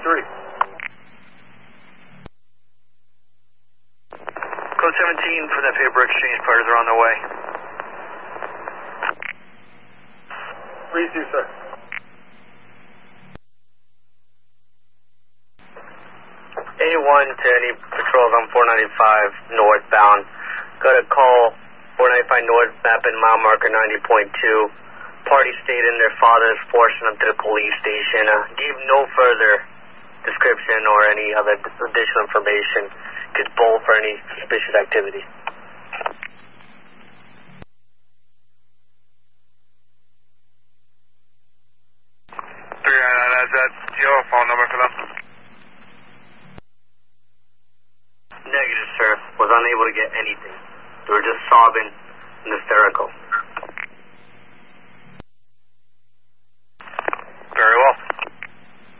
Code 17 for that paper exchange partners are on their way. 3-2, sir. A1 to any patrols on 495 northbound. Got a call 495 north, mapping mile marker 90.2. Party stayed in their father's, forcing them to the police station. Gave no further description or any other additional information. Could bowl for any suspicious activity. Is that your phone number for them? Negative, sir. Was unable to get anything. They were just sobbing and hysterical.